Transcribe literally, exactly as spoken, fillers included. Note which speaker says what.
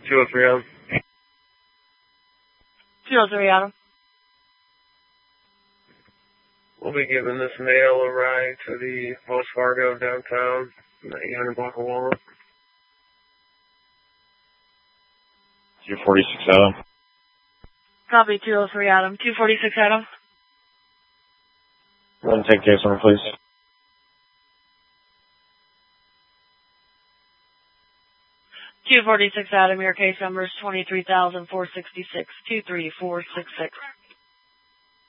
Speaker 1: two oh three Adam.
Speaker 2: two oh three Adam.
Speaker 1: We'll be giving this male a ride to the Wells Fargo downtown, in the eight hundred block of Walnut.
Speaker 3: two forty-six Adam.
Speaker 2: Copy two oh three Adam. two forty-six Adam.
Speaker 3: One take case number, please.
Speaker 2: two forty-six Adam, your case number is twenty-three thousand four hundred sixty-six, two three four six six.